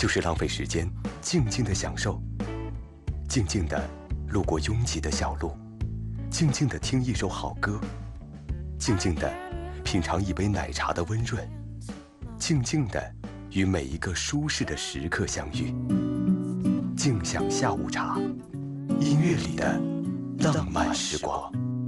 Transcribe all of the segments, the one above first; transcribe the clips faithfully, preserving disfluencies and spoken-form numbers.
就是浪费时间，静静的享受，静静的路过拥挤的小路，静静的听一首好歌，静静的品尝一杯奶茶的温润，静静的与每一个舒适的时刻相遇。静享下午茶，音乐里的浪漫时光。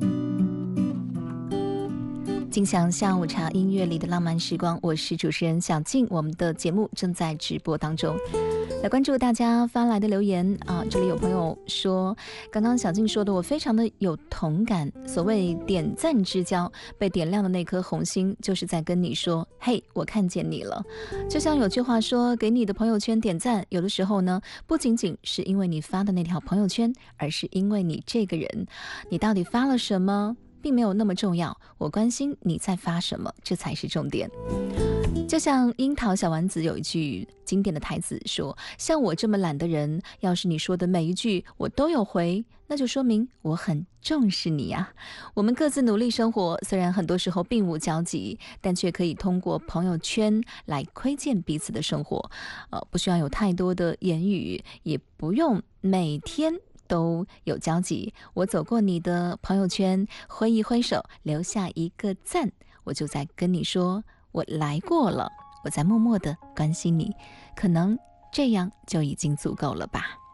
静享下午茶，音乐里的浪漫时光，我是主持人小静，我们的节目正在直播当中。来关注大家发来的留言啊！这里有朋友说，刚刚小静说的，我非常的有同感。所谓点赞之交，被点亮的那颗红心，就是在跟你说：“嘿，我看见你了。”就像有句话说，给你的朋友圈点赞，有的时候呢，不仅仅是因为你发的那条朋友圈，而是因为你这个人，你到底发了什么，并没有那么重要。我关心你在发什么，这才是重点。就像樱桃小丸子有一句经典的台词说，像我这么懒的人，要是你说的每一句我都有回，那就说明我很重视你啊。我们各自努力生活，虽然很多时候并无交集，但却可以通过朋友圈来窥见彼此的生活。呃，不需要有太多的言语，也不用每天都有交集。我走过你的朋友圈，挥一挥手，留下一个赞，我就在跟你说，我来过了，我在默默地关心你，可能这样就已经足够了吧。